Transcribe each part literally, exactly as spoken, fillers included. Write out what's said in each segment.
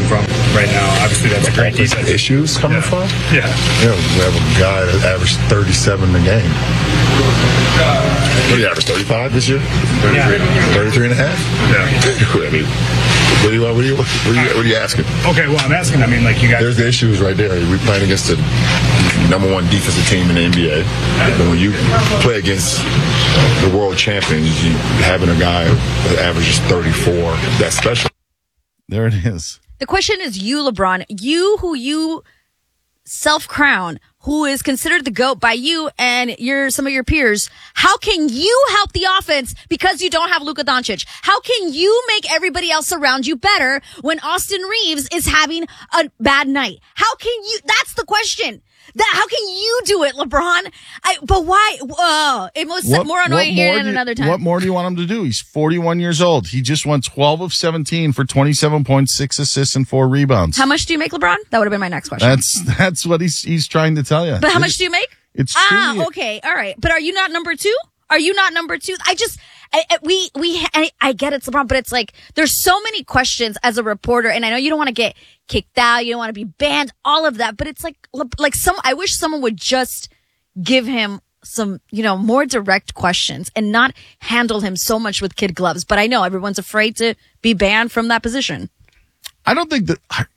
from right now. Obviously, that's a great defense. Issues coming yeah. from? Yeah. Yeah, we have a guy that averaged thirty-seven a game. What did he average, thirty-five this year? thirty-three, yeah. thirty-three and a half? Yeah. I mean, what are you, what are you, what are you, what are you asking? Okay, well, I'm asking, I mean, like, you guys... There's the issues right there. We're playing against the number one defensive team in the N B A. And when you play against the world champions, you having a guy that averages thirty-four, that's special. There it is. The question is you, LeBron, you who you self-crown, who is considered the GOAT by you and your some of your peers. How can you help the offense because you don't have Luka Doncic? How can you make everybody else around you better when Austin Reeves is having a bad night? How can you? That's the question. That how can you do it, LeBron? I, but why? Oh, it was What- more annoying what here more than do you- another time. What more do you want him to do? He's forty-one years old. He just won twelve of seventeen for twenty-seven point six assists and four rebounds. How much do you make, LeBron? That would have been my next question. That's that's what he's he's trying to tell you. But how much do you make? It's ah, true. okay, all right. But are you not number two? Are you not number two? I just, I, I- we, we, I, I get it's LeBron, but it's like there's so many questions as a reporter, and I know you don't want to get kicked out, you don't want to be banned, all of that. But it's like, like some, I wish someone would just give him some, you know, more direct questions and not handle him so much with kid gloves. But I know everyone's afraid to be banned from that position. I don't think that. I,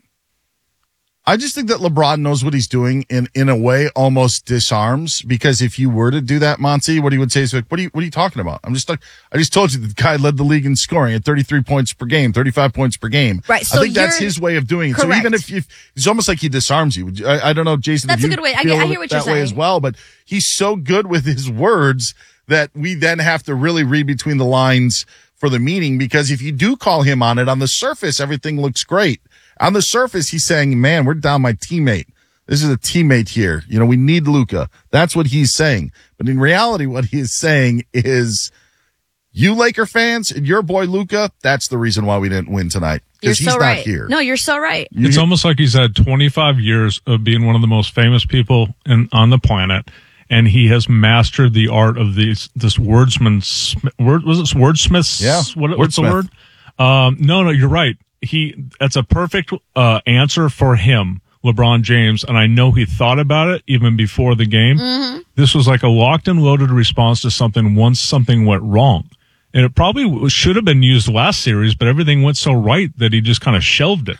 I just think that LeBron knows what he's doing, and in a way, almost disarms. Because if you were to do that, Monty, what he would say is like, "What are you? What are you talking about?" I'm just like, I just told you the guy led the league in scoring at thirty-three points per game, thirty-five points per game. Right, so I think that's you're- his way of doing it. So Correct. even if, if it's almost like he disarms you. Would you- I, I don't know, Jason. That's if a you good way. I feel get- I it hear what that you're way as saying. well. But he's so good with his words that we then have to really read between the lines for the meaning. Because if you do call him on it, on the surface, everything looks great. On the surface, he's saying, man, we're down my teammate. This is a teammate here. You know, we need Luka. That's what he's saying. But in reality, what he is saying is, you Laker fans and your boy Luka, that's the reason why we didn't win tonight. You're Because he's so not right. here. No, you're so right. It's almost like he's had twenty-five years of being one of the most famous people in, on the planet, and he has mastered the art of these, this wordsman, word, was it wordsmiths? Yeah, What, what's the wordsmith. word? Um, no, no, you're right. He, that's a perfect, uh, answer for him, LeBron James, and I know he thought about it even before the game. Mm-hmm. This was like a locked and loaded response to something once something went wrong. And it probably w- should have been used last series, but everything went so right that he just kind of shelved it.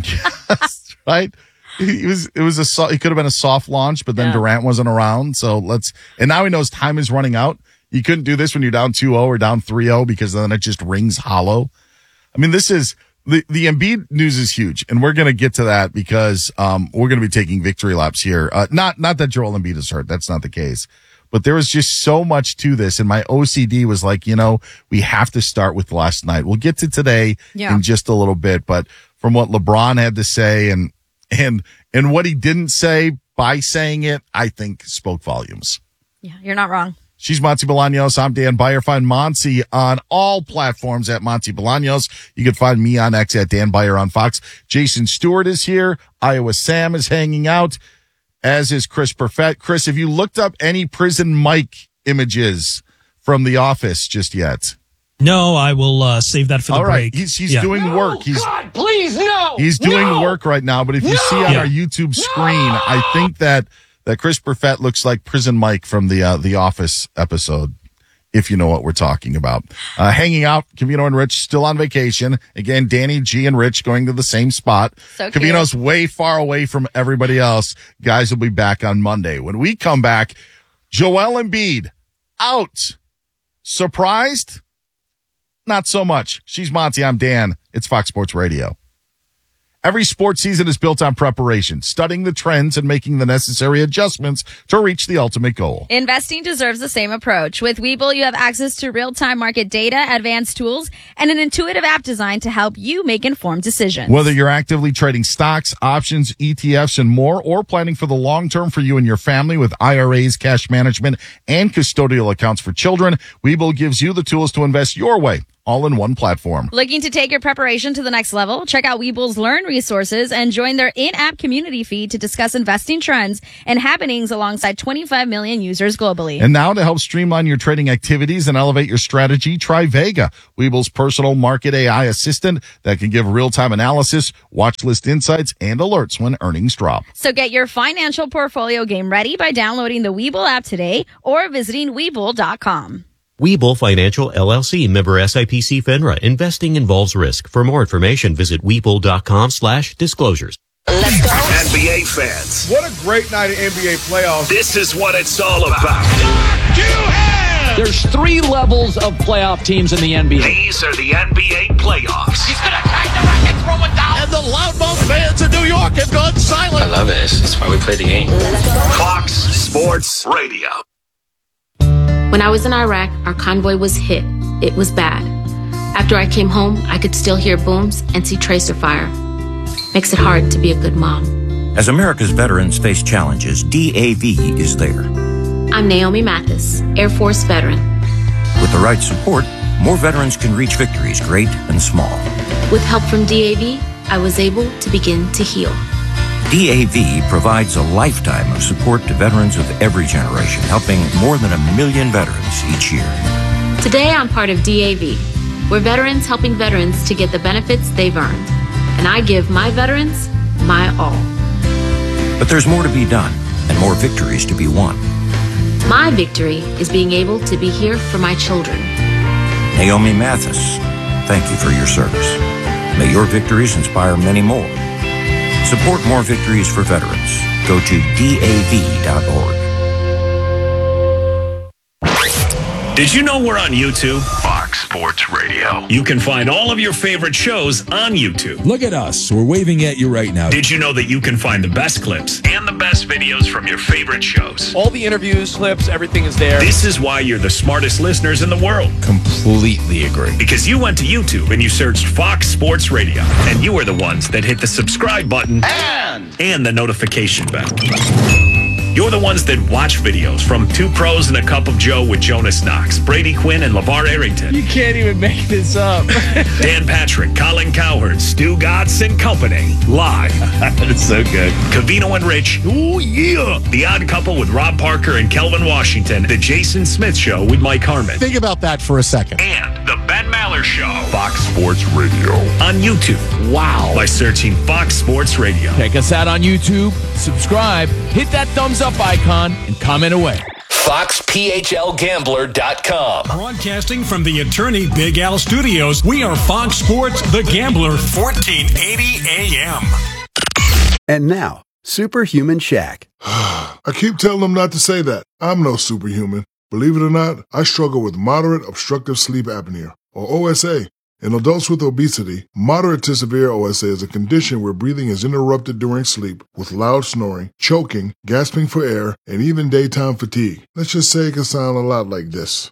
Yes, right? He was, it was a, so- it could have been a soft launch, but then Yeah. Durant wasn't around. So let's, and now he knows time is running out. You couldn't do this when you're down two oh or down three oh because then it just rings hollow. I mean, this is, the, the Embiid news is huge, and we're going to get to that because, um, we're going to be taking victory laps here. Uh, not, not that Joel Embiid is hurt. That's not the case. But there was just so much to this, and my O C D was like, you know, we have to start with last night. We'll get to today Yeah. in just a little bit, but from what LeBron had to say and, and, and what he didn't say by saying it, I think spoke volumes. Yeah, you're not wrong. She's Monty Bolaños. I'm Dan Beyer. Find Monty on all platforms at Monty Bolaños. You can find me on X at Dan Beyer on Fox. Jason Stewart is here. Iowa Sam is hanging out, as is Chris Perfett. Chris, have you looked up any Prison Mike images from The Office just yet? No, I will uh, save that for the All right. break. He's, he's Yeah. doing work. He's, God, please, no. He's doing No! work right now, but if you No! see on Yeah. our YouTube screen, I think that, that Chris Perfett looks like Prison Mike from the, uh, the Office episode, if you know what we're talking about. Uh, hanging out, Cavino and Rich still on vacation. Again, Danny G and Rich going to the same spot. So cute. Cavino's way far away from everybody else. Guys will be back on Monday. When we come back, Joel Embiid out. Surprised? Not so much. She's Monty. I'm Dan. It's Fox Sports Radio. Every sports season is built on preparation, studying the trends and making the necessary adjustments to reach the ultimate goal. Investing deserves the same approach. With Webull, you have access to real-time market data, advanced tools, and an intuitive app designed to help you make informed decisions. Whether you're actively trading stocks, options, E T Fs, and more, or planning for the long term for you and your family with I R As, cash management, and custodial accounts for children, Webull gives you the tools to invest your way. all in one platform. Looking to take your preparation to the next level? Check out Webull's Learn resources and join their in-app community feed to discuss investing trends and happenings alongside twenty-five million users globally. And now to help streamline your trading activities and elevate your strategy, try Vega, Webull's personal market A I assistant that can give real-time analysis, watch list insights, and alerts when earnings drop. So get your financial portfolio game ready by downloading the Webull app today or visiting Webull dot com. Webull Financial L L C, member S I P C FINRA. Investing involves risk. For more information, visit Webull.com slash disclosures. Let's go. N B A fans. What a great night of N B A playoffs. This is what it's all about. There's three levels of playoff teams in the N B A. These are the N B A playoffs. He's going to crack the racket, throw it down. And the loudmouth fans in New York have gone silent. I love it. That's why we play the game. Fox Sports Radio. When I was in Iraq, our convoy was hit. It was bad. After I came home, I could still hear booms and see tracer fire. Makes it hard to be a good mom. As America's veterans face challenges, D A V is there. I'm Naomi Mathis, Air Force veteran. With the right support, more veterans can reach victories, great and small. With help from D A V, I was able to begin to heal. D A V provides a lifetime of support to veterans of every generation, helping more than a million veterans each year. Today, I'm part of D A V. We're veterans helping veterans to get the benefits they've earned. And I give my veterans my all. But there's more to be done and more victories to be won. My victory is being able to be here for my children. Naomi Mathis, thank you for your service. May your victories inspire many more. Support more victories for veterans. Go to D A V dot org. Did you know we're on YouTube? Fox Sports Radio. You can find all of your favorite shows on YouTube. Look at us. We're waving at you right now. Did you know that you can find the best clips and the best videos from your favorite shows? All the interviews, clips, everything is there. This is why you're the smartest listeners in the world. Completely agree. Because you went to YouTube and you searched Fox Sports Radio, and you are the ones that hit the subscribe button And, and the notification bell. You're the ones that watch videos from Two Pros and a Cup of Joe with Jonas Knox, Brady Quinn, and LeVar Arrington. You can't even make this up. Dan Patrick, Colin Cowherd, Stu Gatz and Company. Live. That's so good. Cavino and Rich. Ooh, yeah. The Odd Couple with Rob Parker and Kelvin Washington. The Jason Smith Show with Mike Harmon. Think about that for a second. And the Ben Maller Show. Fox Sports Radio. On YouTube. Wow. By searching Fox Sports Radio. Check us out on YouTube, subscribe, hit that thumbs up icon, and comment away. Fox P H L Gambler dot com. Broadcasting from the Attorney Big Al Studios, we are Fox Sports The Gambler, fourteen eighty A M. And now, Superhuman Shaq. I keep telling them not to say that. I'm no superhuman. Believe it or not, I struggle with moderate obstructive sleep apnea, or O S A. In adults with obesity, moderate to severe O S A is a condition where breathing is interrupted during sleep with loud snoring, choking, gasping for air, and even daytime fatigue. Let's just say it can sound a lot like this.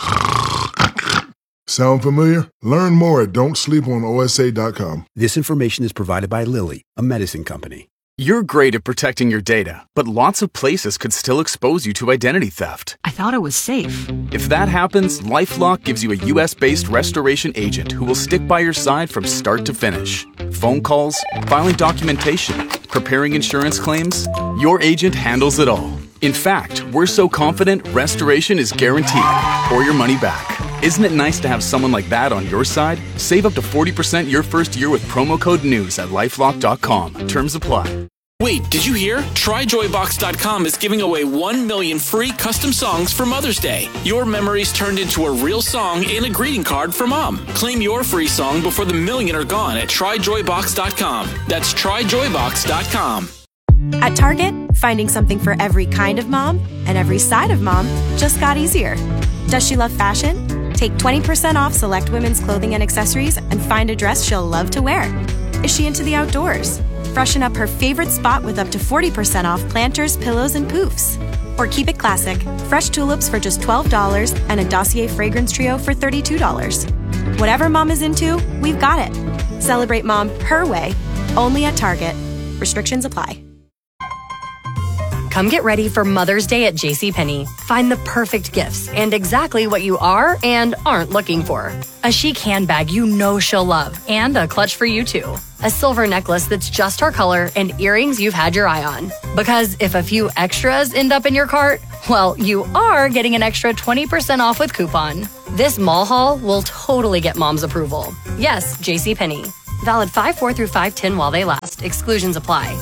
Sound familiar? Learn more at don't sleep on O S A dot com. This information is provided by Lilly, a medicine company. You're great at protecting your data, but lots of places could still expose you to identity theft. I thought it was safe. If that happens, LifeLock gives you a U S-based restoration agent who will stick by your side from start to finish. Phone calls, filing documentation, preparing insurance claims, your agent handles it all. In fact, we're so confident restoration is guaranteed or your money back. Isn't it nice to have someone like that on your side? Save up to forty percent your first year with promo code NEWS at lifelock dot com. Terms apply. Wait, did you hear? Try Joy Box dot com is giving away one million free custom songs for Mother's Day. Your memories turned into a real song and a greeting card for Mom. Claim your free song before the million are gone at Try Joy Box dot com. That's Try Joy Box dot com. At Target, finding something for every kind of mom and every side of mom just got easier. Does she love fashion? Take twenty percent off select women's clothing and accessories and find a dress she'll love to wear. Is she into the outdoors? Freshen up her favorite spot with up to forty percent off planters, pillows, and poofs. Or keep it classic. Fresh tulips for just twelve dollars and a Dossier fragrance trio for thirty-two dollars. Whatever mom is into, we've got it. Celebrate mom her way, only at Target. Restrictions apply. Come get ready for Mother's Day at JCPenney. Find the perfect gifts and exactly what you are and aren't looking for. A chic handbag you know she'll love and a clutch for you too. A silver necklace that's just her color and earrings you've had your eye on. Because if a few extras end up in your cart, well, you are getting an extra twenty percent off with coupon. This mall haul will totally get mom's approval. Yes, JCPenney. Valid five four through five ten while they last. Exclusions apply.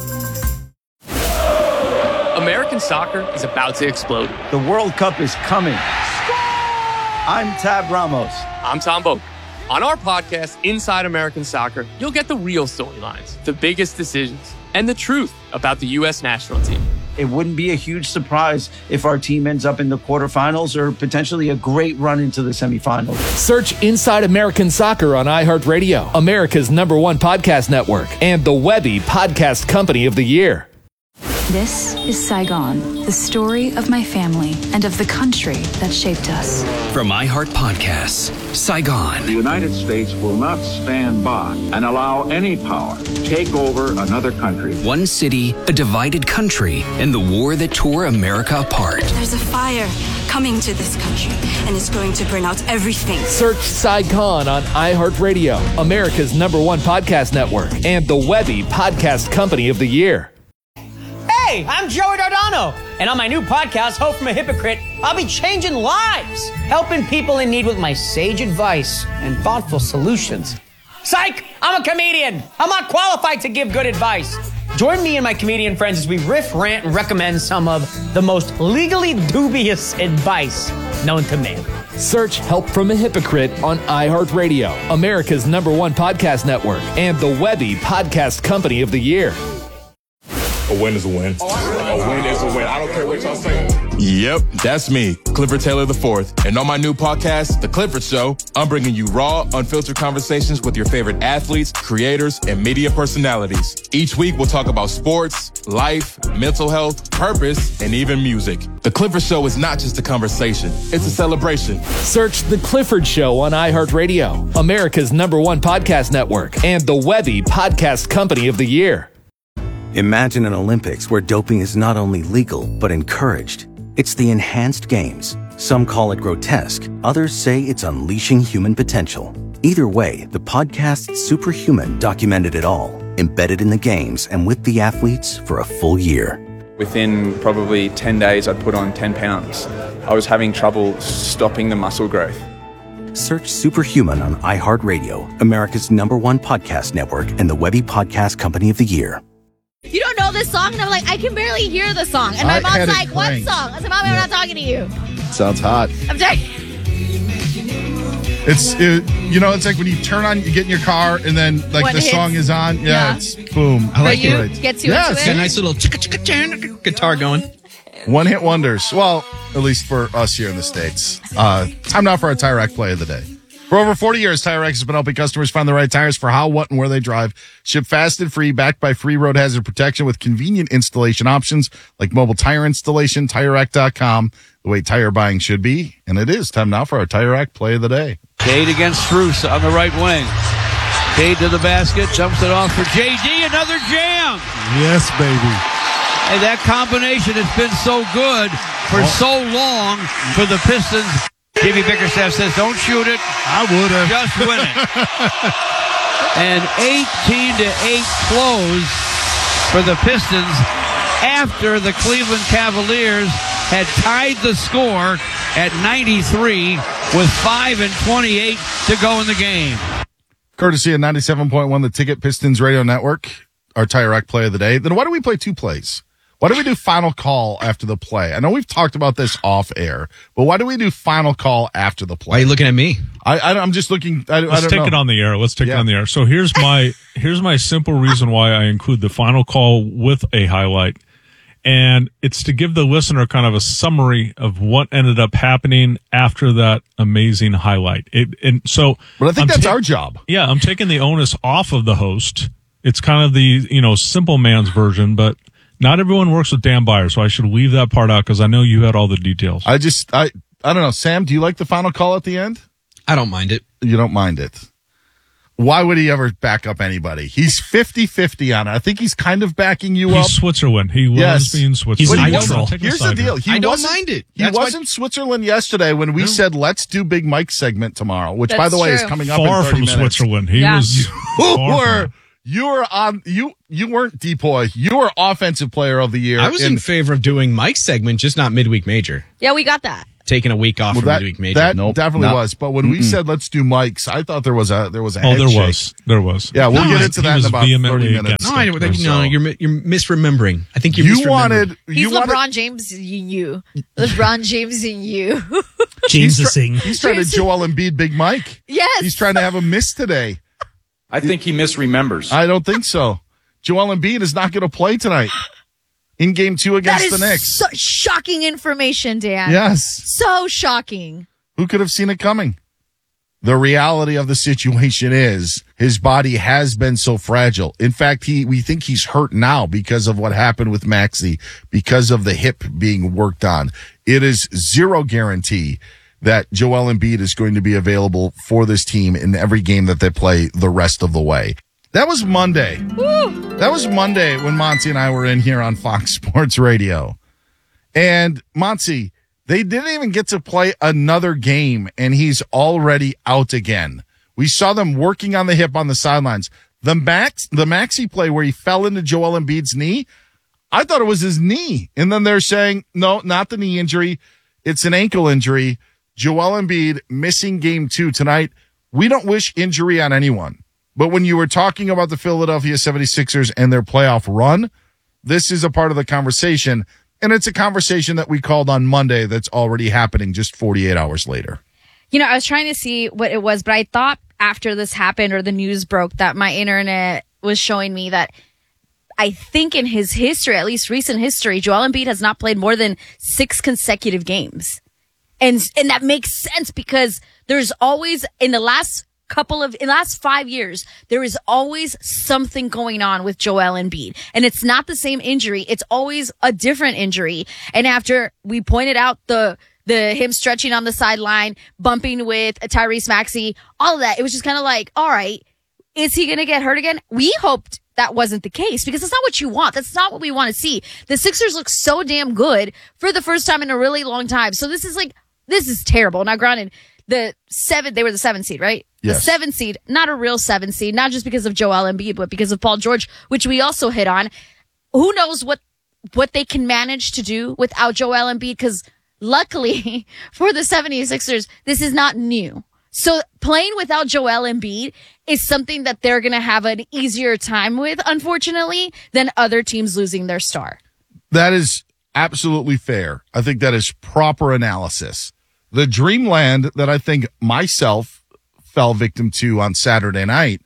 American soccer is about to explode. The World Cup is coming. I'm Tab Ramos. I'm Tom Boak. On our podcast, Inside American Soccer, you'll get the real storylines, the biggest decisions, and the truth about the U S national team. It wouldn't be a huge surprise if our team ends up in the quarterfinals or potentially a great run into the semifinals. Search Inside American Soccer on iHeartRadio, America's number one podcast network, and the Webby Podcast Company of the Year. This is Saigon, the story of my family and of the country that shaped us. From iHeart Podcasts, Saigon. The United States will not stand by and allow any power to take over another country. One city, a divided country, and the war that tore America apart. There's a fire coming to this country, and it's going to burn out everything. Search Saigon on iHeartRadio, America's number one podcast network, and the Webby Podcast Company of the Year. Hey, I'm Joey Dardano, and on my new podcast, Hope from a Hypocrite, I'll be changing lives, helping people in need with my sage advice and thoughtful solutions. Psych! I'm a comedian. I'm not qualified to give good advice. Join me and my comedian friends as we riff, rant, and recommend some of the most legally dubious advice known to man. Search Help from a Hypocrite on iHeartRadio, America's number one podcast network, and the Webby Podcast Company of the Year. A win is a win. A win is a win. I don't care what y'all say. Yep, that's me, Clifford Taylor the fourth. And on my new podcast, The Clifford Show, I'm bringing you raw, unfiltered conversations with your favorite athletes, creators, and media personalities. Each week, we'll talk about sports, life, mental health, purpose, and even music. The Clifford Show is not just a conversation, it's a celebration. Search The Clifford Show on iHeartRadio, America's number one podcast network, and the Webby Podcast Company of the Year. Imagine an Olympics where doping is not only legal, but encouraged. It's the Enhanced Games. Some call it grotesque. Others say it's unleashing human potential. Either way, the podcast Superhuman documented it all, embedded in the games and with the athletes for a full year. Within probably ten days, I'd put on ten pounds. I was having trouble stopping the muscle growth. Search Superhuman on iHeartRadio, America's number one podcast network, and the Webby Podcast Company of the Year. You don't know this song? And I'm like, I can barely hear the song. And my I mom's had it like, what cranked. song? I said, Mom, I'm Yeah. not talking to you. Sounds hot. I'm sorry. It's, it, you know, it's like when you turn on, you get in your car, and then like One the hits. song is on. Yeah, Yeah. it's boom. I But like you it. Right. get too yes. into it? Got a nice little guitar going. One hit wonders. Well, at least for us here in the States. Uh, time now for our Tire Rack play of the day. For over forty years, Tire Rack has been helping customers find the right tires for how, what, and where they drive. Ship fast and free, backed by free road hazard protection with convenient installation options like mobile tire installation, tire rack dot com, the way tire buying should be. And it is time now for our Tire Rack play of the day. Cade against Struce on the right wing. Cade to the basket, jumps it off for J D, another jam. Yes, baby. Hey, that combination has been so good for so long for the Pistons. Jimmy Bickerstaff says, don't shoot it. I would have. Just win it. And eighteen to eight close for the Pistons after the Cleveland Cavaliers had tied the score at ninety-three with five and twenty-eight to go in the game. Courtesy of ninety-seven point one, the Ticket Pistons Radio Network, our Tire Rack play of the day. Then why do we play two plays? Why do we do final call after the play? I know we've talked about this off air, but why do we do final call after the play? Why are you looking at me? I, I I'm just looking. I, Let's I don't take know. it on the air. Let's take Yeah. it on the air. So here's my here's my simple reason why I include the final call with a highlight, and it's to give the listener kind of a summary of what ended up happening after that amazing highlight. It and so, but I think I'm that's ta- our job. Yeah, I'm taking the onus off of the host. It's kind of the you know simple man's version, but not everyone works with Dan Byer, so I should leave that part out because I know you had all the details. I just I I don't know. Sam, do you like the final call at the end? I don't mind it. You don't mind it. Why would he ever back up anybody? He's fifty-fifty on it. I think he's kind of backing you He's up. Switzerland. He loves Yes. being Switzerland. But he Neutral. wasn't- Here's the deal. He I don't wasn't- mind it. He That's why- wasn't Switzerland yesterday when we said, let's do Big Mike segment tomorrow, which, by That's the way, is true. coming up Far in thirty from minutes. Switzerland. He Yeah. was You far were, from you were on, you, you weren't Depoy. You were Offensive Player of the Year. I was in favor of doing Mike's segment, just not midweek major. Yeah, we got that. Taking a week off Well, from that, midweek major. that Nope. definitely Not- was. But when we Mm-mm. said let's do Mike's, I thought there was a there was a Oh, head there shake. was. There was. Yeah, we'll No, get I- into he that in was about thirty vehemently minutes. No, I, or no, so. you're mi- you're misremembering. I think you're You misremembering. wanted He's you wanted LeBron James in you. LeBron James in you. James he's, is try- sing. he's trying to Joel Embiid Big Mike. Yes. He's trying to have a miss today. I think he misremembers. I don't think so. Joel Embiid is not going to play tonight in game two That against is the Knicks. so shocking information, Dan. Yes. So shocking. Who could have seen it coming? The reality of the situation is his body has been so fragile. In fact, he we think he's hurt now because of what happened with Maxey, because of the hip being worked on. It is zero guarantee that Joel Embiid is going to be available for this team in every game that they play the rest of the way. That was Monday. Woo. That was Monday when Monty and I were in here on Fox Sports Radio. And Monty, they didn't even get to play another game, and he's already out again. We saw them working on the hip on the sidelines. The Max, the Maxey play where he fell into Joel Embiid's knee, I thought it was his knee. And then they're saying, no, not the knee injury. It's an ankle injury. Joel Embiid missing game two tonight. We don't wish injury on anyone. But when you were talking about the Philadelphia seventy-sixers and their playoff run, this is a part of the conversation. And it's a conversation that we called on Monday that's already happening just forty-eight hours later. You know, I was trying to see what it was, but I thought after this happened or the news broke that my internet was showing me that I think in his history, at least recent history, Joel Embiid has not played more than six consecutive games. And and that makes sense because there's always, in the last couple of, in the last five years, there is always something going on with Joel Embiid. And it's not the same injury. It's always a different injury. And after we pointed out the, the him stretching on the sideline, bumping with Tyrese Maxey, all of that, it was just kind of like, all right, is he going to get hurt again? We hoped that wasn't the case because that's not what you want. That's not what we want to see. The Sixers look so damn good for the first time in a really long time. So this is like, this is terrible. Now, granted, the seven, they were the seven seed, right? Yes. The seven seed, not a real seven seed, not just because of Joel Embiid, but because of Paul George, which we also hit on. Who knows what, what they can manage to do without Joel Embiid? Because luckily for the seventy-sixers, this is not new. So playing without Joel Embiid is something that they're going to have an easier time with, unfortunately, than other teams losing their star. That is absolutely fair. I think that is proper analysis. The dreamland that I think myself fell victim to on Saturday night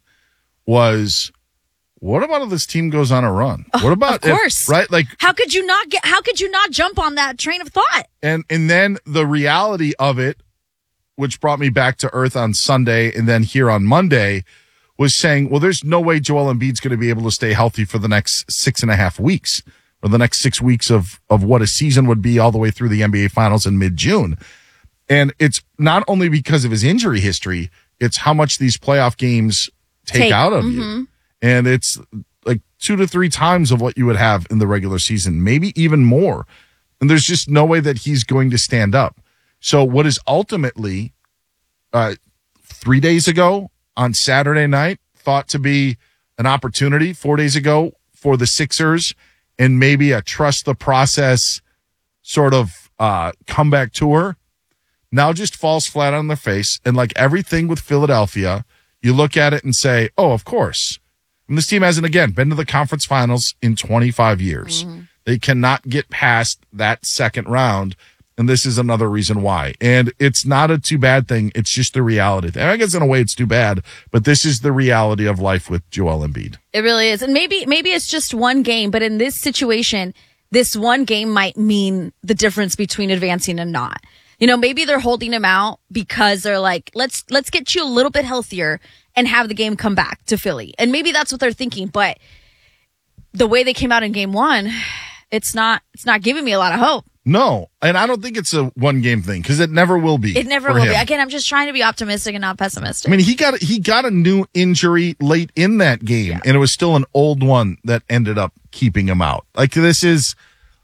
was, what about if this team goes on a run? What about, of course, if, right? Like, how could you not get, how could you not jump on that train of thought? and, and then the reality of it, which brought me back to earth on Sunday and then here on Monday, was saying, well, there's no way Joel Embiid's going to be able to stay healthy for the next six and a half weeks or the next six weeks of, of what a season would be all the way through the N B A finals in mid-June. And it's not only because of his injury history, it's how much these playoff games take, Take, out of mm-hmm. you. And it's like two to three times of what you would have in the regular season, maybe even more. And there's just no way that he's going to stand up. So what is ultimately, uh, three days ago on Saturday night thought to be an opportunity four days ago for the Sixers and maybe a trust the process sort of, uh, comeback tour now just falls flat on their face. And like everything with Philadelphia, you look at it and say, oh, of course. And this team hasn't, again, been to the conference finals in twenty-five years. Mm-hmm. They cannot get past that second round. And this is another reason why. And it's not a too bad thing. It's just the reality. I guess in a way it's too bad, but this is the reality of life with Joel Embiid. It really is. And maybe, maybe it's just one game, but in this situation, this one game might mean the difference between advancing and not. You know, maybe they're holding him out because they're like, let's, let's get you a little bit healthier and have the game come back to Philly. And maybe that's what they're thinking, but the way they came out in game one, it's not, it's not giving me a lot of hope. No, and I don't think it's a one-game thing because it never will be. It never for will him. be. Again, I'm just trying to be optimistic and not pessimistic. I mean, he got he got a new injury late in that game, yeah. and it was still an old one that ended up keeping him out. Like, this is,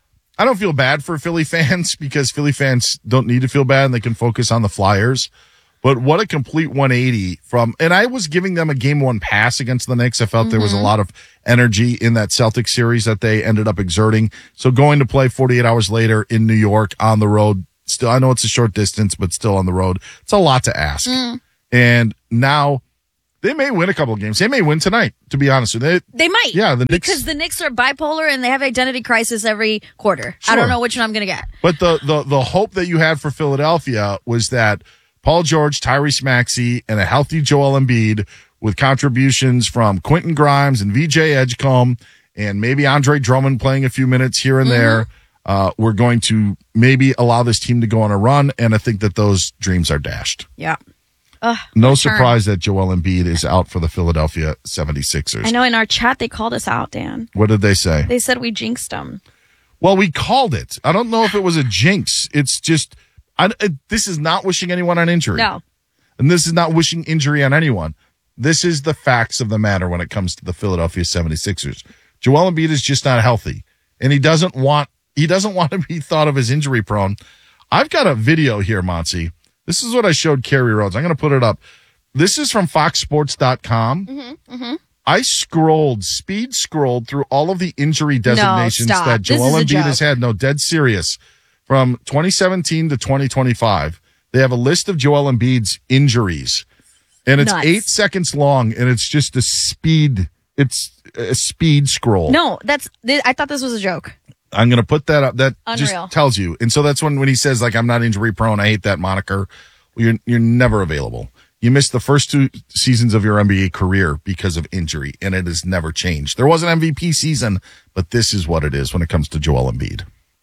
I don't feel bad for Philly fans because Philly fans don't need to feel bad and they can focus on the Flyers. But what a complete one eighty from, and I was giving them a game one pass against the Knicks. I felt mm-hmm. there was a lot of energy in that Celtics series that they ended up exerting. So going to play forty-eight hours later in New York on the road, still, I know it's a short distance, but still on the road, it's a lot to ask. Mm. And now they may win a couple of games. They may win tonight, to be honest with you. They, they might. Yeah, the Knicks. Because the Knicks are bipolar and they have identity crisis every quarter. Sure. I don't know which one I'm going to get. But the, the, the hope that you had for Philadelphia was that Paul George, Tyrese Maxey, and a healthy Joel Embiid with contributions from Quentin Grimes and V J Edgecombe and maybe Andre Drummond playing a few minutes here and mm-hmm. there. Uh, we're going to maybe allow this team to go on a run, and I think that those dreams are dashed. Yeah. Ugh, no surprise turn. that Joel Embiid is out for the Philadelphia seventy-sixers. I know in our chat they called us out, Dan. What did they say? They said we jinxed them. Well, we called it. I don't know if it was a jinx. It's just... I, this is not wishing anyone an injury. No. And this is not wishing injury on anyone. This is the facts of the matter when it comes to the Philadelphia seventy-sixers. Joel Embiid is just not healthy. And he doesn't want he doesn't want to be thought of as injury prone. I've got a video here, Monty. This is what I showed Kerry Rhodes. I'm going to put it up. This is from fox sports dot com. Mm-hmm, mm-hmm. I scrolled, speed scrolled through all of the injury designations no, that Joel Embiid has had. No, dead serious. From twenty seventeen to twenty twenty-five, they have a list of Joel Embiid's injuries, and it's Nuts. eight seconds long, and it's just a speed. It's a speed scroll. No, that's. I thought this was a joke. I'm going to put that up. That Unreal. just tells you. And so that's when when he says like I'm not injury prone. I hate that moniker. Well, you're you're never available. You missed the first two seasons of your N B A career because of injury, and it has never changed. There was an M V P season, but this is what it is when it comes to Joel Embiid.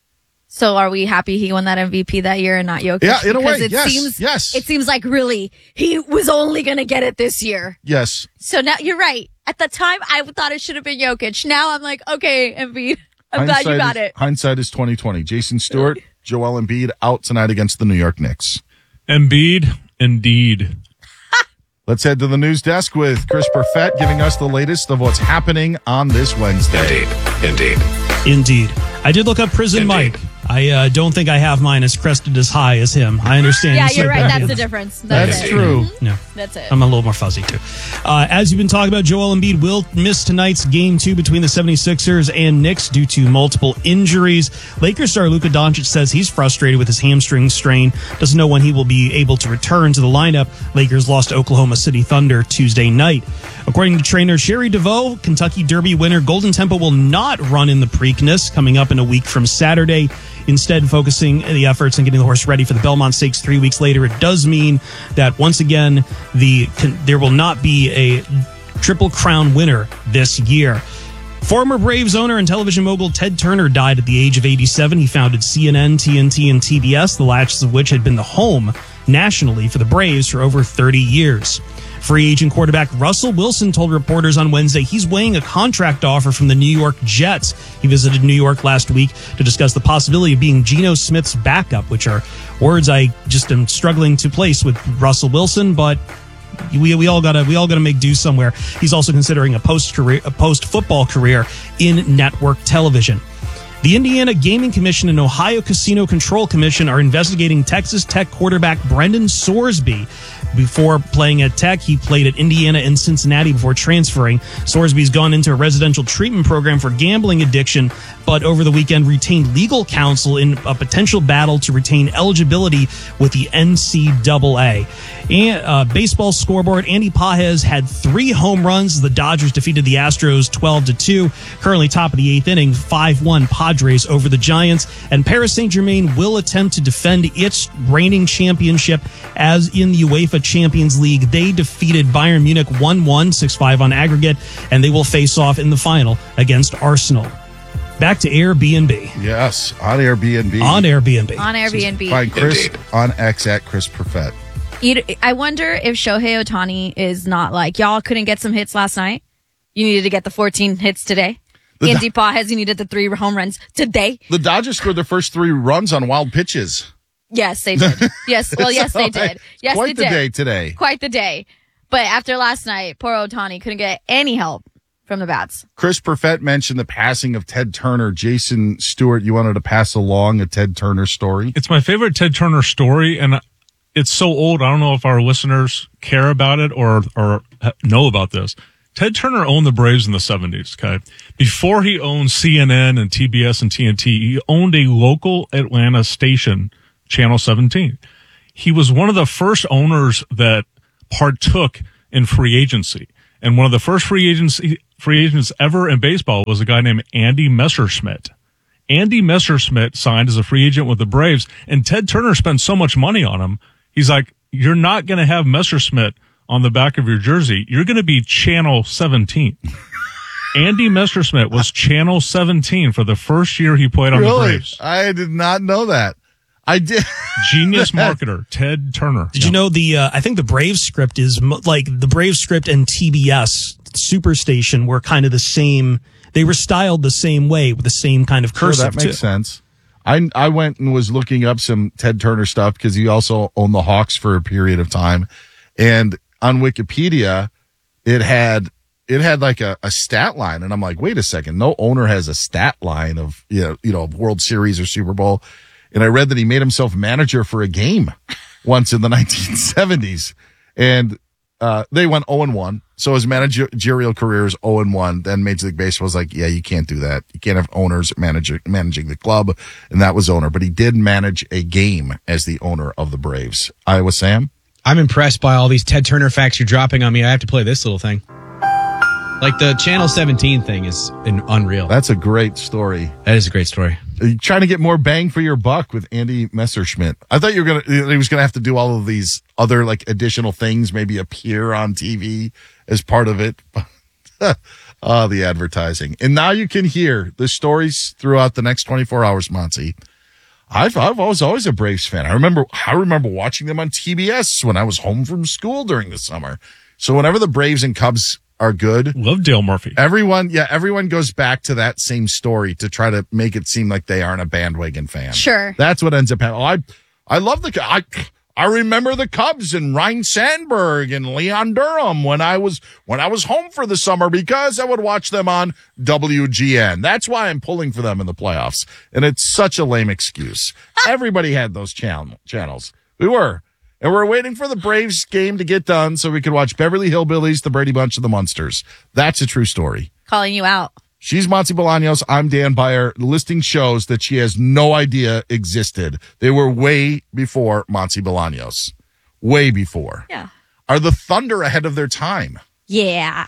So are we happy he won that M V P that year and not Jokic? Yeah, in a way, it yes, seems, yes. It seems like really he was only going to get it this year. Yes. So now you're right. At the time, I thought it should have been Jokic. Now I'm like, okay, Embiid, I'm hindsight glad you got is, it. Hindsight is twenty twenty. Jason Stewart, Joel Embiid out tonight against the New York Knicks. Embiid, indeed. Let's head to the news desk with Chris Perfett giving us the latest of what's happening on this Wednesday. Indeed. Indeed. Indeed. I did look up Prison Indeed. Mike. I uh, don't think I have mine as crested as high as him. I understand. Yeah, you're right. That's the difference. That's, That's it. true. No, That's it. I'm a little more fuzzy, too. Uh, as you've been talking about, Joel Embiid will miss tonight's game two between the seventy-sixers and Knicks due to multiple injuries. Lakers star Luka Doncic says he's frustrated with his hamstring strain. Doesn't know when he will be able to return to the lineup. Lakers lost to Oklahoma City Thunder Tuesday night. According to trainer Sherry DeVoe, Kentucky Derby winner Golden Temple will not run in the Preakness coming up in a week from Saturday. Instead, focusing the efforts on getting the horse ready for the Belmont Stakes three weeks later. It does mean that once again, the there will not be a Triple Crown winner this year. Former Braves owner and television mogul Ted Turner died at the age of eighty-seven. He founded C N N, T N T, and T B S, the latches of which had been the home nationally for the Braves for over thirty years. Free agent quarterback Russell Wilson told reporters on Wednesday he's weighing a contract offer from the New York Jets. He visited New York last week to discuss the possibility of being Geno Smith's backup, which are words I just am struggling to place with Russell Wilson, but we we all gotta we all gotta make do somewhere. He's also considering a post career a post football career in network television. The Indiana Gaming Commission and Ohio Casino Control Commission are investigating Texas Tech quarterback Brendan Sorsby. Before playing at Tech, he played at Indiana and Cincinnati before transferring. Sorsby's gone into a residential treatment program for gambling addiction, but over the weekend retained legal counsel in a potential battle to retain eligibility with the N C double A. And, uh, baseball scoreboard, Andy Pages had three home runs. The Dodgers defeated the Astros twelve to two. Currently top of the eighth inning, five one Padres over the Giants. And Paris Saint-Germain will attempt to defend its reigning championship as in the UEFA Champions League. They defeated Bayern Munich one one, six five on aggregate, and they will face off in the final against Arsenal. Back to Airbnb. Yes, on Airbnb. On Airbnb. On Airbnb. Find Chris Indeed. on X at Chris Perfett. I wonder if Shohei Ohtani is not like, y'all couldn't get some hits last night. You needed to get the fourteen hits today. The Ian Do- DePaul he needed the three home runs today. The Dodgers scored their first three runs on wild pitches. Yes, they did. Yes, well, yes, they did. Yes, Quite they the did. day today. Quite the day. But after last night, poor Ohtani couldn't get any help from the bats. Chris Perfett mentioned the passing of Ted Turner. Jason Stewart, you wanted to pass along a Ted Turner story? It's my favorite Ted Turner story, and it's so old. I don't know if our listeners care about it or or know about this. Ted Turner owned the Braves in the seventies, okay? Before he owned C N N and T B S and T N T, he owned a local Atlanta station, Channel seventeen. He was one of the first owners that partook in free agency. And one of the first free agency free agents ever in baseball was a guy named Andy Messerschmidt. Andy Messerschmidt signed as a free agent with the Braves, and Ted Turner spent so much money on him. He's like, you're not going to have Messerschmidt on the back of your jersey. You're going to be Channel seventeen. Andy Messerschmidt was Channel seventeen for the first year he played on really? the Braves. I did not know that. I did. Genius marketer, Ted Turner. Did yeah. you know the, uh, I think the Braves script is mo- like the Braves script and T B S Superstation were kind of the same. They were styled the same way with the same kind of cursive. Sure, that makes too. sense. I, I went and was looking up some Ted Turner stuff because he also owned the Hawks for a period of time. And on Wikipedia, it had, it had like a, a stat line. And I'm like, wait a second. No owner has a stat line of, you know, you know, World Series or Super Bowl. And I read that he made himself manager for a game once in the nineteen seventies. And uh, they went oh and one. So his managerial career is oh and one. Then Major League Baseball was like, yeah, you can't do that. You can't have owners manager, managing the club. And that was owner. But he did manage a game as the owner of the Braves. Iowa Sam? I'm impressed by all these Ted Turner facts you're dropping on me. I have to play this little thing. Like the Channel seventeen thing is an unreal. That's a great story. That is a great story. Are you trying to get more bang for your buck with Andy Messerschmidt? I thought you were going to, he was going to have to do all of these other like additional things, maybe appear on T V as part of it. Oh, the advertising. And now you can hear the stories throughout the next twenty-four hours, Monty. I've, I've always, always a Braves fan. I remember, I remember watching them on T B S when I was home from school during the summer. So whenever the Braves and Cubs are good. Love Dale Murphy. Everyone, yeah, everyone goes back to that same story to try to make it seem like they aren't a bandwagon fan. Sure. That's what ends up happening. Oh, I, I love the, I, I remember the Cubs and Ryan Sandberg and Leon Durham when I was, when I was home for the summer because I would watch them on W G N. That's why I'm pulling for them in the playoffs. And it's such a lame excuse. Everybody had those channel, channels. We were. And we're waiting for the Braves game to get done so we could watch Beverly Hillbillies, the Brady Bunch, and the Munsters. That's a true story. Calling you out. She's Monty Bolaños. I'm Dan Beyer. The listing shows that she has no idea existed. They were way before Monty Bolaños. Way before. Yeah. Are the Thunder ahead of their time? Yeah.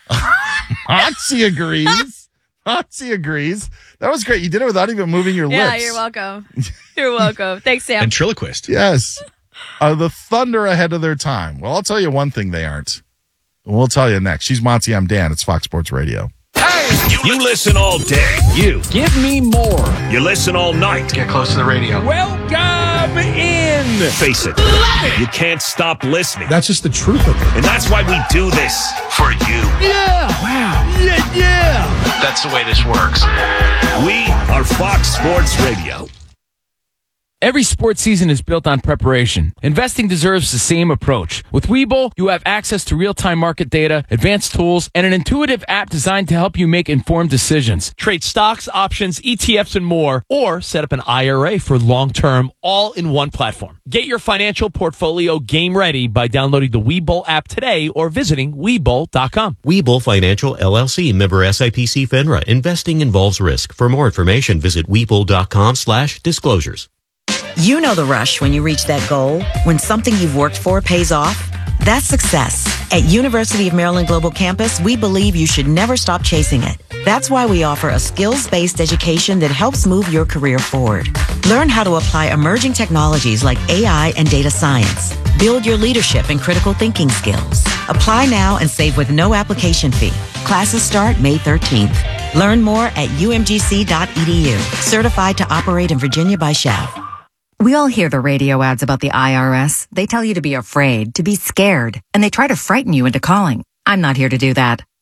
Monty agrees. Monty agrees. That was great. You did it without even moving your yeah, lips. Yeah, you're welcome. You're welcome. Thanks, Sam. Ventriloquist. Yes. Are the Thunder ahead of their time? Well, I'll tell you one thing they aren't. We'll tell you next. She's Monty. I'm Dan. It's Fox Sports Radio. Hey! You listen all day. You. Give me more. You listen all night. Get close to the radio. Welcome in. Face it. You can't stop listening. That's just the truth of it. And that's why we do this. For you. Yeah. Wow. Yeah, yeah. That's the way this works. We are Fox Sports Radio. Every sports season is built on preparation. Investing deserves the same approach. With Webull, you have access to real-time market data, advanced tools, and an intuitive app designed to help you make informed decisions. Trade stocks, options, E T Fs, and more, or set up an I R A for long-term, all in one platform. Get your financial portfolio game ready by downloading the Webull app today or visiting Webull dot com. Webull Financial, L L C, member S I P C FINRA. Investing involves risk. For more information, visit Webull dot com slash disclosures. You know the rush when you reach that goal, when something you've worked for pays off. That's success. At University of Maryland Global Campus, we believe you should never stop chasing it. That's why we offer a skills-based education that helps move your career forward. Learn how to apply emerging technologies like A I and data science. Build your leadership and critical thinking skills. Apply now and save with no application fee. Classes start May thirteenth. Learn more at U M G C dot E D U. Certified to operate in Virginia by S H A V. We all hear the radio ads about the I R S. They tell you to be afraid, to be scared, and they try to frighten you into calling. I'm not here to do that.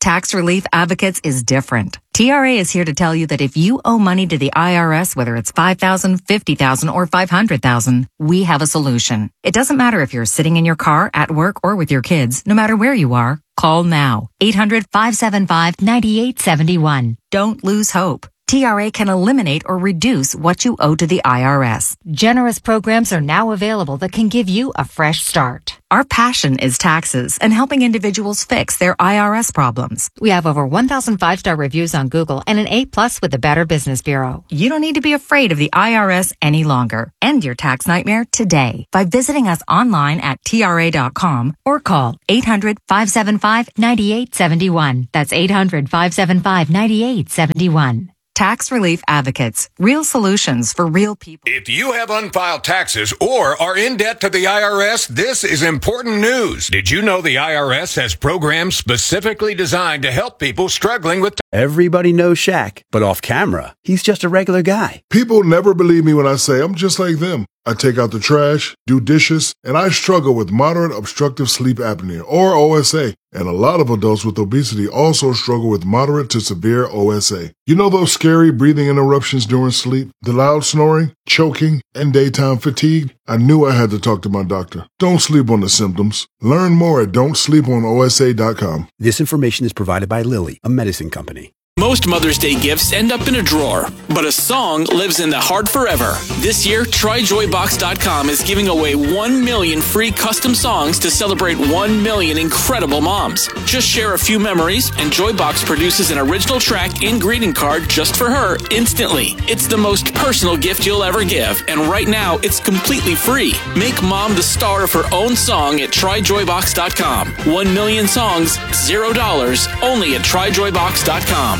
Tax Relief Advocates is different. T R A is here to tell you that if you owe money to the I R S, whether it's five thousand dollars, fifty thousand dollars, or five hundred thousand dollars, we have a solution. It doesn't matter if you're sitting in your car, at work, or with your kids. No matter where you are, call now. eight hundred, five seven five, nine eight seven one. Don't lose hope. T R A can eliminate or reduce what you owe to the I R S. Generous programs are now available that can give you a fresh start. Our passion is taxes and helping individuals fix their I R S problems. We have over one thousand five-star reviews on Google and an A plus with the Better Business Bureau. You don't need to be afraid of the I R S any longer. End your tax nightmare today by visiting us online at T R A dot com or call eight hundred, five seven five, nine eight seven one. That's eight hundred, five seven five, nine eight seven one. Tax Relief Advocates. Real solutions for real people. If you have unfiled taxes or are in debt to the I R S, this is important news. Did you know the I R S has programs specifically designed to help people struggling with taxes? Everybody knows Shaq, but off camera, he's just a regular guy. People never believe me when I say I'm just like them. I take out the trash, do dishes, and I struggle with moderate obstructive sleep apnea, or O S A. And a lot of adults with obesity also struggle with moderate to severe O S A. You know those scary breathing interruptions during sleep, the loud snoring, choking, and daytime fatigue? I knew I had to talk to my doctor. Don't sleep on the symptoms. Learn more at don't sleep on O S A dot com. This information is provided by Lilly, a medicine company. Most Mother's Day gifts end up in a drawer, but a song lives in the heart forever. This year, Try Joy Box dot com is giving away one million free custom songs to celebrate one million incredible moms. Just share a few memories, and Joybox produces an original track and greeting card just for her instantly. It's the most personal gift you'll ever give, and right now, it's completely free. Make mom the star of her own song at Try Joy Box dot com. One million songs, zero dollars, only at Try Joy Box dot com.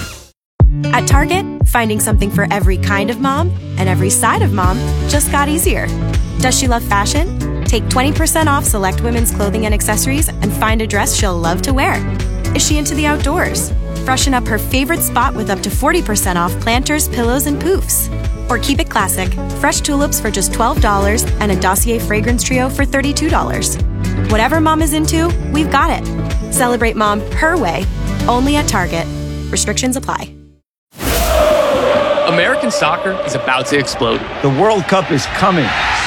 At Target, finding something for every kind of mom and every side of mom just got easier. Does she love fashion? Take twenty percent off select women's clothing and accessories and find a dress she'll love to wear. Is she into the outdoors? Freshen up her favorite spot with up to forty percent off planters, pillows, and poofs. Or keep it classic, fresh tulips for just twelve dollars and a Dossier fragrance trio for thirty-two dollars. Whatever mom is into, we've got it. Celebrate mom her way, only at Target. Restrictions apply. American soccer is about to explode. The World Cup is coming.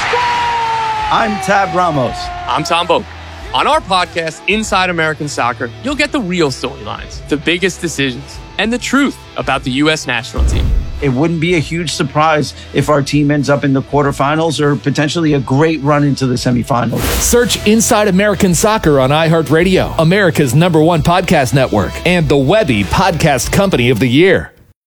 I'm Tab Ramos. I'm Tom Boak. On our podcast, Inside American Soccer, you'll get the real storylines, the biggest decisions, and the truth about the U S national team. It wouldn't be a huge surprise if our team ends up in the quarterfinals or potentially a great run into the semifinals. Search Inside American Soccer on iHeartRadio, America's number one podcast network, and the Webby Podcast Company of the Year.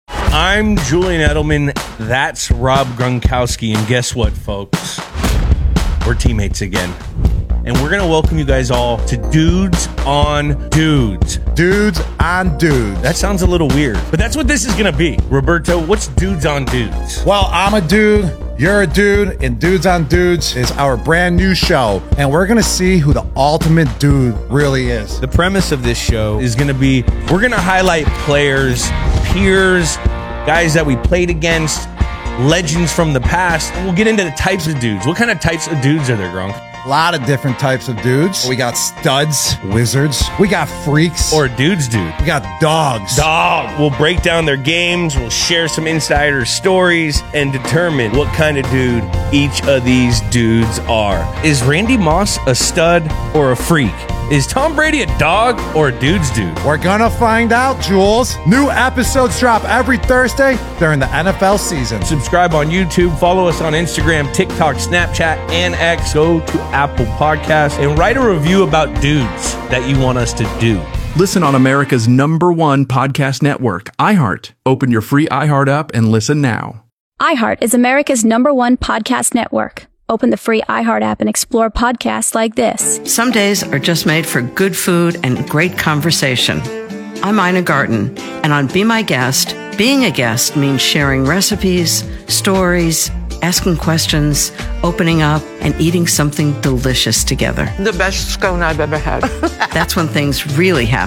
I'm Julian Edelman. That's Rob Gronkowski. And guess what, folks? We're teammates again. And we're going to welcome you guys all to Dudes on Dudes. Dudes on Dudes. That sounds a little weird, but that's what this is going to be. Roberto, what's Dudes on Dudes? Well, I'm a dude. You're a dude. And Dudes on Dudes is our brand new show. And we're going to see who the ultimate dude really is. The premise of this show is going to be, we're going to highlight players, peers, guys that we played against, legends from the past. And we'll get into the types of dudes. What kind of types of dudes are there, Gronk? A lot of different types of dudes. We got studs, wizards. We got freaks. Or dudes dude. We got dogs. Dog. We'll break down their games. We'll share some insider stories and determine what kind of dude each of these dudes are. Is Randy Moss a stud or a freak? Is Tom Brady a dog or a dude's dude? We're gonna find out, Jules. New episodes drop every Thursday during the N F L season. Subscribe on YouTube, follow us on Instagram, TikTok, Snapchat, and X. Go to Apple Podcasts and write a review about dudes that you want us to do. Listen on America's number one podcast network, iHeart. Open your free iHeart app and listen now. iHeart is America's number one podcast network. Open the free iHeart app and explore podcasts like this. Some days are just made for good food and great conversation. I'm Ina Garten, and on Be My Guest, being a guest means sharing recipes, stories, asking questions, opening up, and eating something delicious together. The best scone I've ever had. That's when things really happen.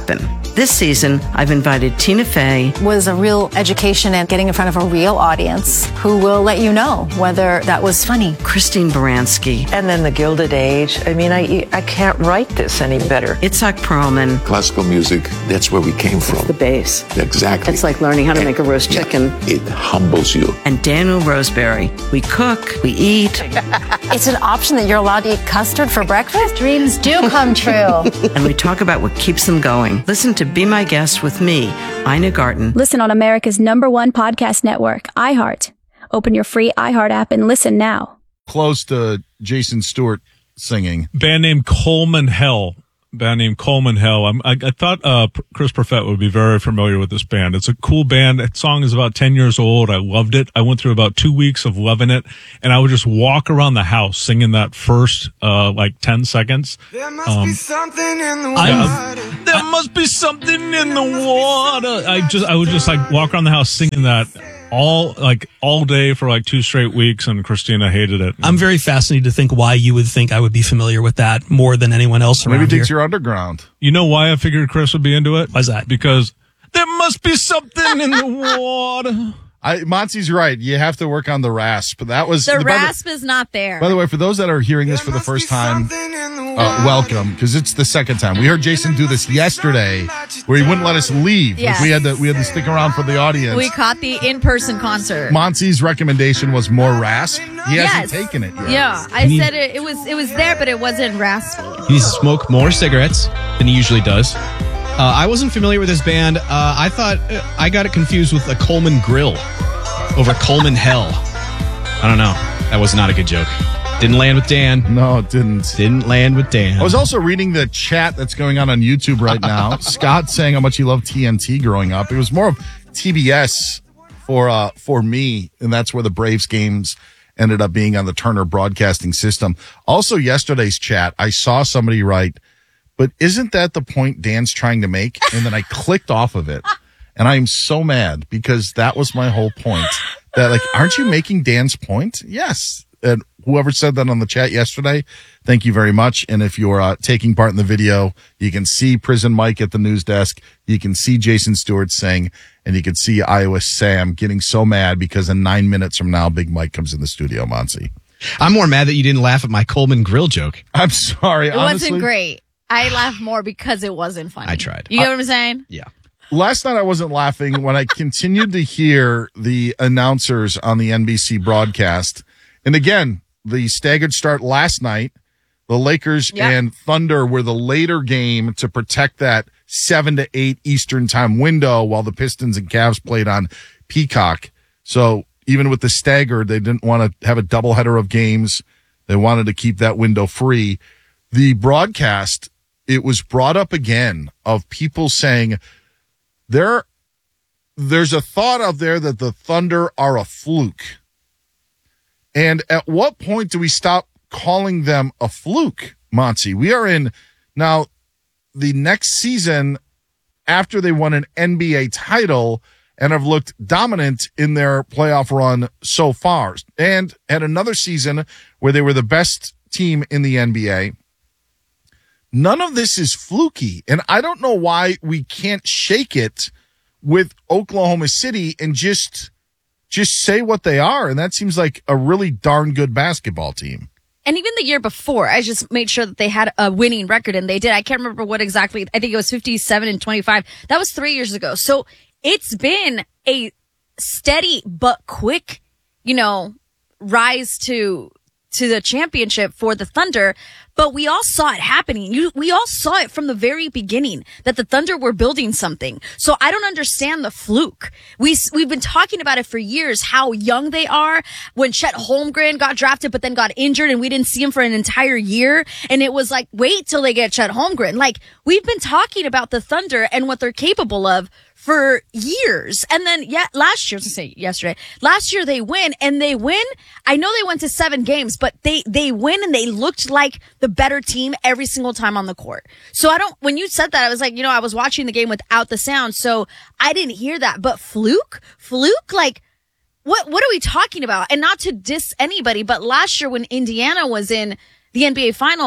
This season, I've invited Tina Fey. Was a real education and getting in front of a real audience who will let you know whether that was funny. Christine Baranski. And then the Gilded Age. I mean, I I can't write this any better. Itzhak Perlman. Classical music, that's where we came from. It's the base. Exactly. It's like learning how to and, make a roast yeah, chicken. It humbles you. And Daniel Roseberry. We cook, we eat. It's an option that you're allowed to eat custard for breakfast? Dreams do come true. And we talk about what keeps them going. Listen to Be My Guest with me, Ina Garten. Listen on America's number one podcast network, iHeart. Open your free iHeart app and listen now. Close to Jason Stewart singing. Band named Coleman Hell. Band named Coleman Hell. I'm, I, I thought uh, Chris Perfett would be very familiar with this band. It's a cool band. That song is about ten years old. I loved it. I went through about two weeks of loving it, and I would just walk around the house singing that first uh, like ten seconds. There must um, be something in the I, water. there must be something in the water. I just I would just like walk around the house singing that all like all day for like two straight weeks, and Christina hated it. I'm very fascinated to think why you would think I would be familiar with that more than anyone else around Maybe it thinks here. you're underground. You know why I figured Chris would be into it? Why's that? Because there must be something in the water. I, Monty's right. You have to work on the rasp. That was The by rasp is not there. By the way, for those that are hearing this for the first time, uh, welcome, because it's the second time. We heard Jason do this yesterday, where he wouldn't let us leave. Yes. We had to we had to stick around for the audience. We caught the in-person concert. Monty's recommendation was more rasp. He Yes. hasn't taken it yet. Yeah, I said it, it was it was there, but it wasn't raspy. He needs to smoke more cigarettes than he usually does. Uh, I wasn't familiar with this band. Uh, I thought uh, I got it confused with a Coleman Grill over Coleman Hell. I don't know. That was not a good joke. Didn't land with Dan. No, it didn't. Didn't land with Dan. I was also reading the chat that's going on on YouTube right now. Scott saying how much he loved T N T growing up. It was more of T B S for uh, for me, and that's where the Braves games ended up being on the Turner Broadcasting System. Also, yesterday's chat, I saw somebody write, but isn't that the point Dan's trying to make? And then I clicked off of it. And I am so mad because that was my whole point. That like, aren't you making Dan's point? Yes. And whoever said that on the chat yesterday, thank you very much. And if you're uh, taking part in the video, you can see Prison Mike at the news desk. You can see Jason Stewart sing, and you can see Iowa Sam getting so mad because in nine minutes from now, Big Mike comes in the studio, Monty. I'm more mad that you didn't laugh at my Coleman Grill joke. I'm sorry. It honestly. wasn't great. I laughed more because it wasn't funny. I tried. You get what I'm saying? Yeah. Last night I wasn't laughing when I continued to hear the announcers on the N B C broadcast. And again, the staggered start last night, the Lakers Yep. and Thunder were the later game to protect that seven to eight Eastern time window while the Pistons and Cavs played on Peacock. So even with the staggered, they didn't want to have a doubleheader of games. They wanted to keep that window free. The broadcast, it was brought up again of people saying, There, there's a thought out there that the Thunder are a fluke. And at what point do we stop calling them a fluke, Monty? We are in now the next season after they won an N B A title and have looked dominant in their playoff run so far, and had another season where they were the best team in the N B A. None of this is fluky, and I don't know why we can't shake it with Oklahoma City and just just say what they are, and that seems like a really darn good basketball team. And even the year before, I just made sure that they had a winning record, and they did. I can't remember what exactly. I think it was fifty-seven and twenty-five. That was three years ago. So it's been a steady but quick, you know, rise to to the championship for the Thunder. But we all saw it happening. You, we all saw it from the very beginning that the Thunder were building something. So I don't understand the fluke. We, we've been talking about it for years, how young they are. When Chet Holmgren got drafted, but then got injured and we didn't see him for an entire year. And it was like, wait till they get Chet Holmgren. Like, we've been talking about the Thunder and what they're capable of for years. And then, yeah, last year, I was going to say yesterday, last year they win and they win. I know they went to seven games, but they, they win and they looked like the better team every single time on the court. So I don't, when you said that, I was like, you know, I was watching the game without the sound, so I didn't hear that. But fluke, fluke, like, what, what are we talking about? And not to diss anybody, but last year when Indiana was in the N B A finals,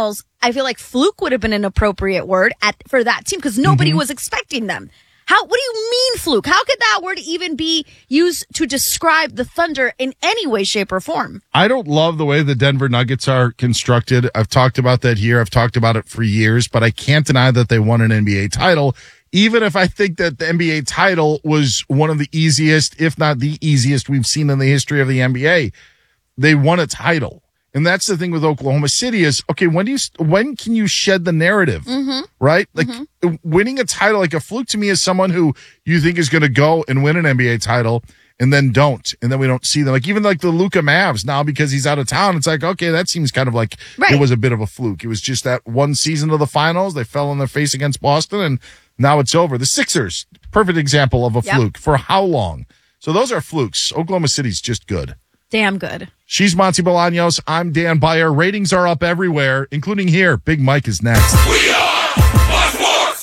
I feel like fluke would have been an appropriate word at for that team because nobody Mm-hmm. was expecting them. How? What do you mean fluke? How could that word even be used to describe the Thunder in any way, shape, or form? I don't love the way the Denver Nuggets are constructed. I've talked about that here. I've talked about it for years, but I can't deny that they won an N B A title. Even if I think that the N B A title was one of the easiest, if not the easiest we've seen in the history of the N B A, they won a title. And that's the thing with Oklahoma City is, okay, when do you, when can you shed the narrative? Mm-hmm. Right? Like mm-hmm. winning a title, like a fluke to me is someone who you think is going to go and win an N B A title and then don't. And then we don't see them. Like even like the Luka Mavs now because he's out of town. It's like, okay, that seems kind of like right. It was a bit of a fluke. It was just that one season of the finals. They fell on their face against Boston and now it's over. The Sixers, perfect example of a yep. fluke. For how long? So those are flukes. Oklahoma City's just good. Damn good. She's Monty Bolaños. I'm Dan Beyer. Ratings are up everywhere, including here. Big Mike is next. We are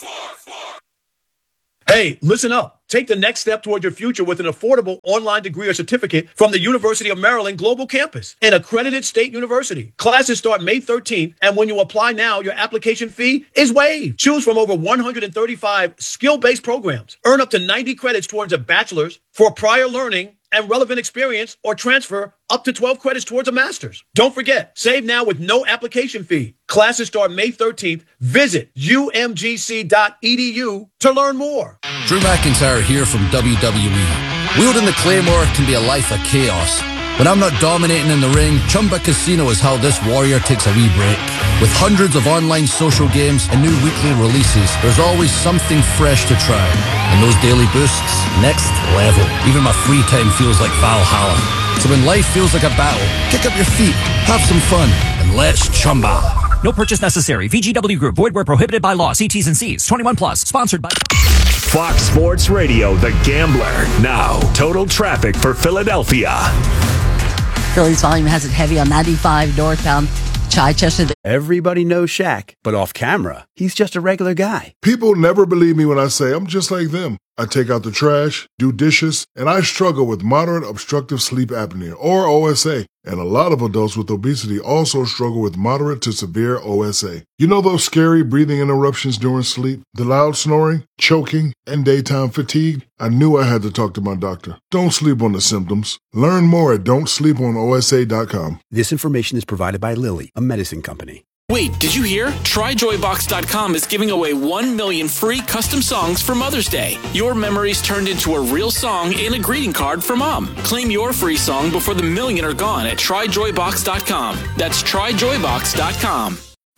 Hey, listen up. Take the next step toward your future with an affordable online degree or certificate from the University of Maryland Global Campus, an accredited state university. Classes start May thirteenth, and when you apply now, your application fee is waived. Choose from over one hundred thirty-five skill-based programs. Earn up to ninety credits towards a bachelor's for prior learning and relevant experience, or transfer up to twelve credits towards a master's. Don't forget, save now with no application fee. Classes start May thirteenth. Visit U M G C dot E D U to learn more. Drew McIntyre here from W W E. Wielding the Claymore can be a life of chaos. When I'm not dominating in the ring, Chumba Casino is how this warrior takes a wee break. With hundreds of online social games and new weekly releases, there's always something fresh to try. And those daily boosts, next level. Even my free time feels like Valhalla. So when life feels like a battle, kick up your feet, have some fun, and let's Chumba. No purchase necessary. V G W Group. Void where prohibited by law. See T's and C's. twenty-one plus. Sponsored by Fox Sports Radio, The Gambler. Now, total traffic for Philadelphia. Phillies volume has it heavy on ninety-five northbound Chichester. Everybody knows Shaq, but off camera, he's just a regular guy. People never believe me when I say I'm just like them. I take out the trash, do dishes, and I struggle with moderate obstructive sleep apnea, or O S A. And a lot of adults with obesity also struggle with moderate to severe O S A. You know those scary breathing interruptions during sleep, the loud snoring, choking, and daytime fatigue? I knew I had to talk to my doctor. Don't sleep on the symptoms. Learn more at don't sleep on O S A dot com. This information is provided by Lilly, a medicine company. Wait, did you hear? Try joy box dot com is giving away one million free custom songs for Mother's Day. Your memories turned into a real song and a greeting card for Mom. Claim your free song before the million are gone at try joy box dot com. That's try joy box dot com.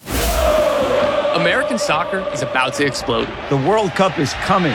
American soccer is about to explode. The World Cup is coming.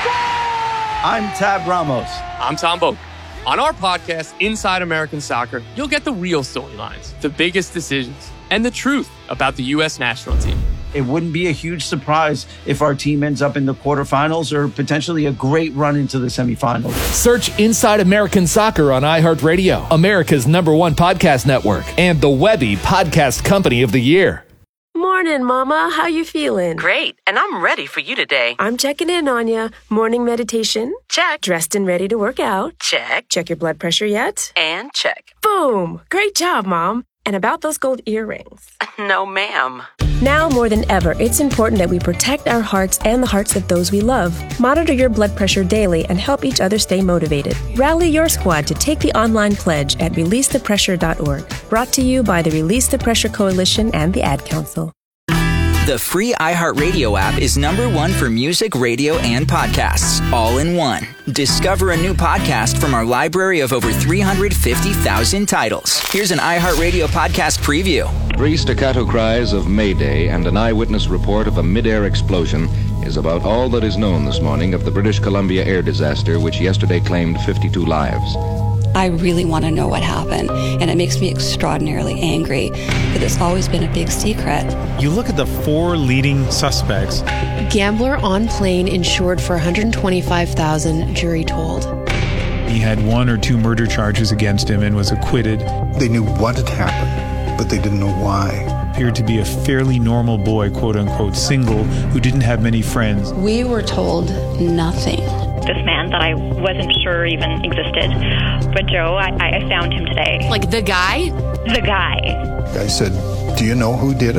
I'm Tab Ramos. I'm Tom Boak. On our podcast, Inside American Soccer, you'll get the real storylines, the biggest decisions, and the truth about the U S national team. It wouldn't be a huge surprise if our team ends up in the quarterfinals or potentially a great run into the semifinals. Search Inside American Soccer on iHeartRadio, America's number one podcast network, and the Webby Podcast Company of the Year. Morning, Mama. How you feeling? Great, and I'm ready for you today. I'm checking in on you. Morning meditation? Check. Dressed and ready to work out? Check. Check your blood pressure yet? And check. Boom! Great job, Mom. And about those gold earrings? No, ma'am. Now more than ever, it's important that we protect our hearts and the hearts of those we love. Monitor your blood pressure daily and help each other stay motivated. Rally your squad to take the online pledge at release the pressure dot org. Brought to you by the Release the Pressure Coalition and the Ad Council. The free iHeartRadio app is number one for music, radio, and podcasts, all in one. Discover a new podcast from our library of over three hundred fifty thousand titles. Here's an iHeartRadio podcast preview. Three staccato cries of Mayday and an eyewitness report of a mid-air explosion is about all that is known this morning of the British Columbia air disaster, which yesterday claimed fifty-two lives. I really want to know what happened, and it makes me extraordinarily angry that it's always been a big secret. You look at the four leading suspects. Gambler on plane insured for one hundred twenty-five thousand dollars, jury told. He had one or two murder charges against him and was acquitted. They knew what had happened, but they didn't know why. Appeared to be a fairly normal boy, quote unquote, single, who didn't have many friends. We were told nothing. This man that I wasn't sure even existed. But Joe, I, I found him today. Like the guy? The guy. The guy said, "Do you know who did it?"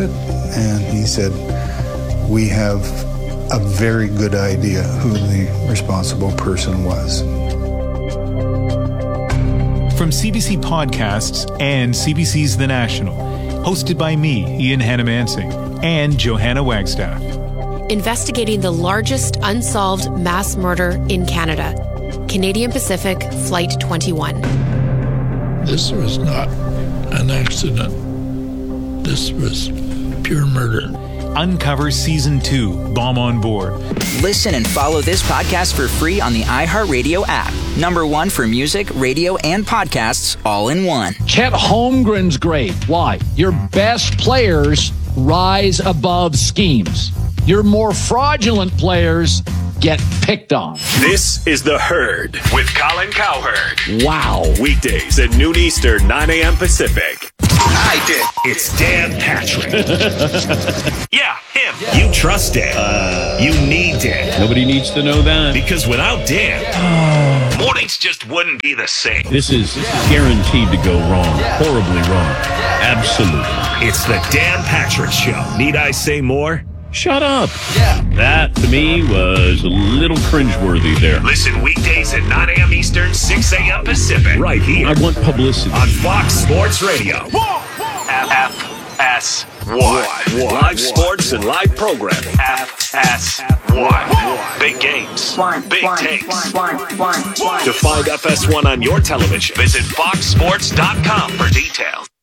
and he said, we have a very good idea who the responsible person was. From C B C Podcasts and C B C's The National, hosted by me, Ian Hannamansing, and Johanna Wagstaff. Investigating the largest unsolved mass murder in Canada. Canadian Pacific Flight twenty-one. This was not an accident. This was pure murder. Uncover Season two, Bomb on Board. Listen and follow this podcast for free on the iHeartRadio app. Number one for music, radio, and podcasts all in one. Chet Holmgren's great. Why? Your best players rise above schemes. Your more fraudulent players get picked on. This is The Herd with Colin Cowherd. Wow. Weekdays at noon Eastern, nine a.m. Pacific. I did. It's Dan Patrick. Yeah, him. Yeah. You trust Dan. Uh, you need Dan. Nobody needs to know that. Because without Dan, yeah. mornings just wouldn't be the same. This is guaranteed to go wrong. Yeah. Horribly wrong. Yeah. Absolutely. It's the Dan Patrick Show. Need I say more? Shut up. Yeah. That, to me, was a little cringeworthy there. Listen weekdays at nine a.m. Eastern, six a.m. Pacific. Right here. I want publicity. On Fox Sports Radio. F S one. Live sports and live programming. F S one. Big games. Big takes. To find F S one on your television, visit fox sports dot com for details.